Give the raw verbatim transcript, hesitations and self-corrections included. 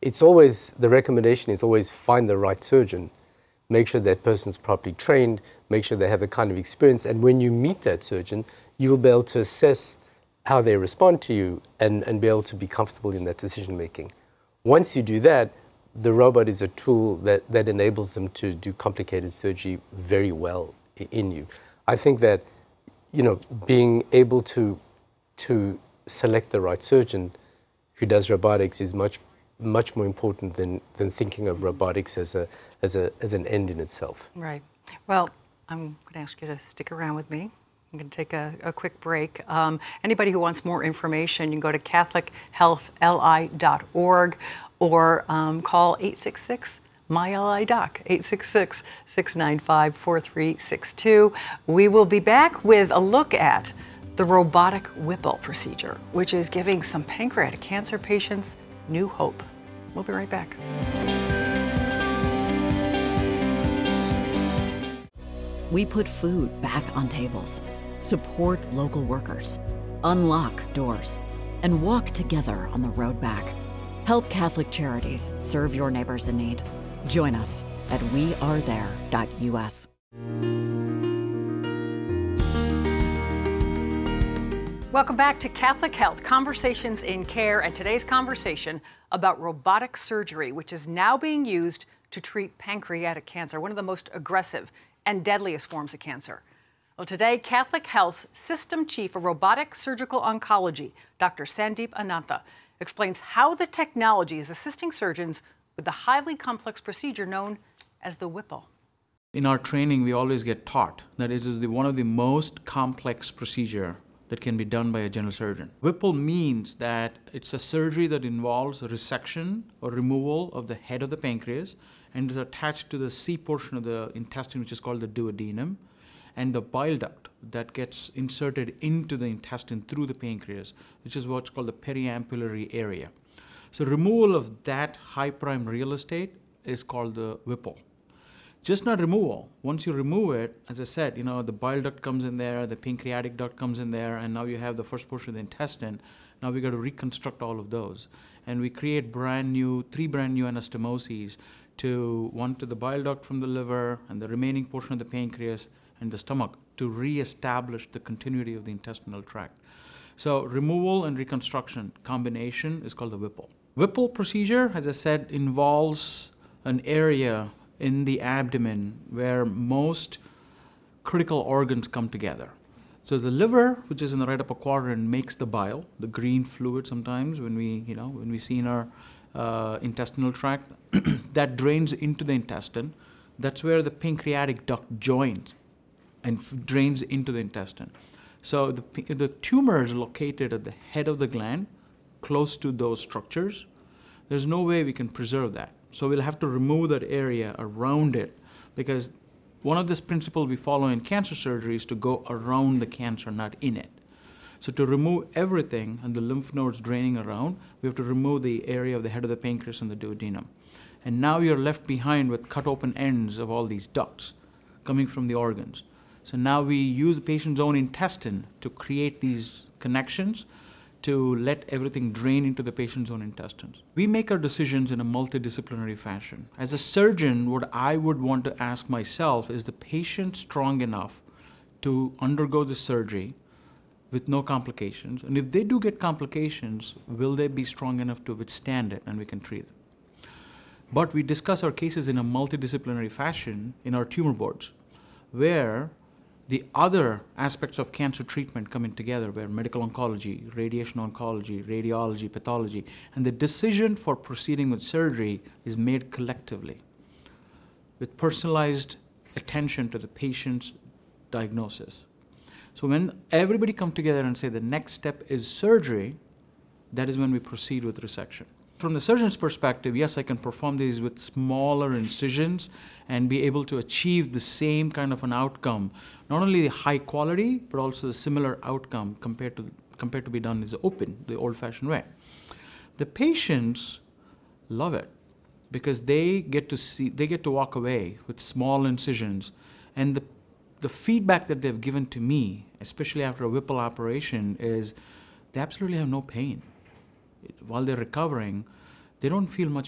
it's always, the recommendation is always find the right surgeon, make sure that person's properly trained, make sure they have the kind of experience, and when you meet that surgeon, you'll be able to assess how they respond to you and, and be able to be comfortable in that decision making. Once you do that, the robot is a tool that, that enables them to do complicated surgery very well in you. I think that, you know, being able to, to select the right surgeon who does robotics is much, much more important than, than thinking of robotics as, a, as, a, as an end in itself. Right. Well, I'm going to ask you to stick around with me. I'm going to take a, a quick break. Um, anybody who wants more information, you can go to catholic health l i dot org or um, call eight six six M Y L I doc, eight six six, six nine five, four three six two. We will be back with a look at the robotic Whipple procedure, which is giving some pancreatic cancer patients new hope. We'll be right back. We put food back on tables, support local workers, unlock doors, and walk together on the road back. Help Catholic Charities serve your neighbors in need. Join us at we are there dot U S. Welcome back to Catholic Health, Conversations in Care, and today's conversation about robotic surgery, which is now being used to treat pancreatic cancer, one of the most aggressive and deadliest forms of cancer. Well, today, Catholic Health's System Chief of Robotic Surgical Oncology, Doctor Sandeep Anantha, explains how the technology is assisting surgeons with the highly complex procedure known as the Whipple. In our training, we always get taught that it is the, one of the most complex procedure that can be done by a general surgeon. Whipple means that it's a surgery that involves a resection or removal of the head of the pancreas and is attached to the C portion of the intestine, which is called the duodenum, and the bile duct that gets inserted into the intestine through the pancreas, which is what's called the periampullary area. So removal of that high prime real estate is called the Whipple. Just not removal. Once you remove it, as I said, you know, the bile duct comes in there, the pancreatic duct comes in there, and now you have the first portion of the intestine. Now we got to reconstruct all of those. And we create brand new, three brand new anastomoses to one to the bile duct from the liver and the remaining portion of the pancreas and the stomach to reestablish the continuity of the intestinal tract. So removal and reconstruction combination is called the Whipple. Whipple procedure, as I said, involves an area in the abdomen where most critical organs come together. So the liver, which is in the right upper quadrant, makes the bile, the green fluid sometimes when we, you know, when we see in our uh, intestinal tract, that drains into the intestine. That's where the pancreatic duct joins and f- drains into the intestine. So the, the tumor is located at the head of the gland, close to those structures. There's no way we can preserve that. So we'll have to remove that area around it, because one of this principle we follow in cancer surgery is to go around the cancer, not in it. So to remove everything and the lymph nodes draining around, we have to remove the area of the head of the pancreas and the duodenum. And now you're left behind with cut open ends of all these ducts coming from the organs. So now we use the patient's own intestine to create these connections to let everything drain into the patient's own intestines. We make our decisions in a multidisciplinary fashion. As a surgeon, what I would want to ask myself is the patient strong enough to undergo the surgery with no complications? And if they do get complications, will they be strong enough to withstand it and we can treat it? But we discuss our cases in a multidisciplinary fashion in our tumor boards, where the other aspects of cancer treatment come in together, where medical oncology, radiation oncology, radiology, pathology, and the decision for proceeding with surgery is made collectively with personalized attention to the patient's diagnosis. So when everybody come together and say the next step is surgery, that is when we proceed with resection. From the surgeon's perspective, yes, I can perform these with smaller incisions and be able to achieve the same kind of an outcome, not only the high quality, but also the similar outcome compared to compared to be done is open, the old-fashioned way. The patients love it because they get to see, they get to walk away with small incisions, and the the feedback that they've given to me, especially after a Whipple operation, is they absolutely have no pain. While they're recovering, they don't feel much